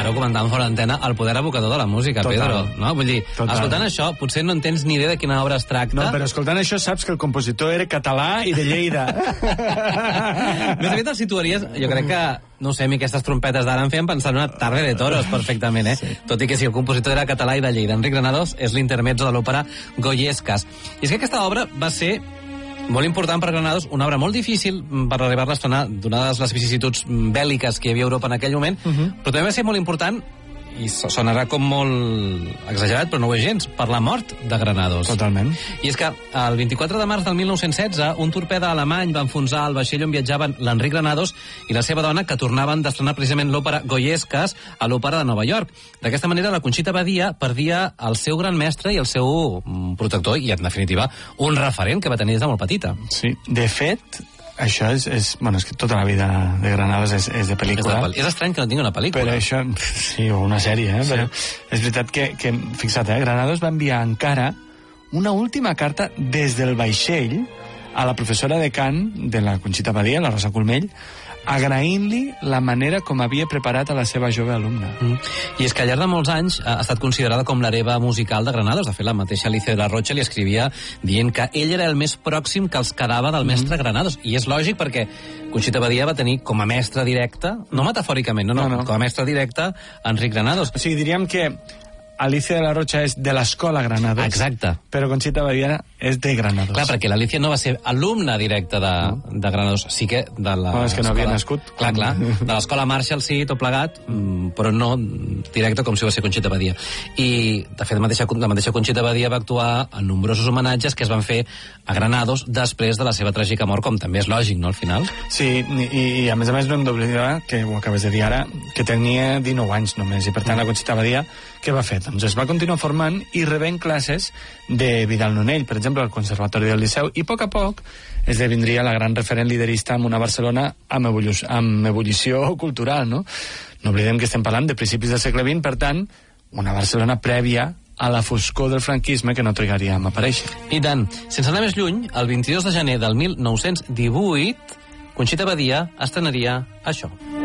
ara ho comentàvem fora d'antena, el poder evocador de la música, Pedro. No? Vull dir, escoltant això, potser no entens ni idea de quina obra es tracta. No, però escoltant això saps que el compositor era català i de Lleida. Més aviat el situaries, jo crec que, no sé, a mi aquestes trompetes d'ara em feien pensar en una tarde de toros perfectament, Sí. Tot i que si el compositor era català i de Lleida. Enric Granados és l'intermezzo de l'òpera Goyescas. I és que aquesta obra va ser molt important per Granados, una obra molt difícil per arribar-la a estrenar, donades les vicissituds bèl·liques que hi havia a Europa en aquell moment, però també va ser molt important, i sonarà com molt exagerat, però no ho és gens, per la mort de Granados. Totalment. I és que el 24 de març del 1916, un torpede alemany va enfonsar el vaixell on viatjaven l'Enric Granados i la seva dona, que tornaven d'estrenar precisament l'òpera Goyescas a l'òpera de Nova York. D'aquesta manera, la Conxita Badia perdia el seu gran mestre i el seu protector, i en definitiva, un referent que va tenir des de molt petita. Sí, de fet, això és que tota la vida de Granados és de pel·lícula. És estrany que no tingui una pel·lícula. Però això, sí, o una sèrie, Sí. Però és veritat que fixa't, Granados va enviar encara una última carta des del vaixell a la professora de cant de la Conxita Badia, la Rosa Colmell, agraint-li la manera com havia preparat a la seva jove alumna. I és que al llarg de molts anys ha estat considerada com l'hereva musical de Granados. De fet, la mateixa Alicia de la Rocha li escrivia dient que ell era el més pròxim que els quedava del mestre Granados. I és lògic perquè Conxita Badia va tenir com a mestre directe, no metafòricament, no, com a mestre directe, Enric Granados. O sigui, diríem que Alicia de la Rocha és de l'escola Granados. Exacte. Però Conxita Badia és de Granados. Clar, perquè l'Alicia no va ser alumna directa de Granados, sí que de la... No, és que no havia nascut. Clar. De l'escola Marshall sí, tot plegat, però no directe com si va ser Conxita Badia. I, de fet, la mateixa Conxita Badia va actuar en nombrosos homenatges que es van fer a Granados després de la seva tràgica mort, com també és lògic, no, al final? Sí, i a més no hem d'oblidar, que ho acabes de dir ara, que tenia 19 anys només, i per tant la Conxita Badia, què va fer? Doncs es va continuar formant i rebent classes de Vidal Nonell, per exemple, al Conservatori del Liceu, i a poc esdevindria la gran referent liderista en una Barcelona amb ebullició cultural, no? No oblidem que estem parlant de principis del segle XX, per tant, una Barcelona prèvia a la foscor del franquisme que no trigaríem a aparèixer. I tant. Sense anar més lluny, el 22 de gener del 1918, Conxita Badia estrenaria això.